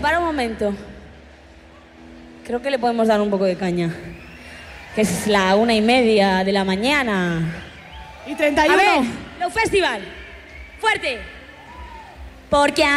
para un momento. Creo que le podemos dar un poco de caña. Que es la 1:30 de la mañana. Y 31. A ver, Low Festival. Fuerte. Porque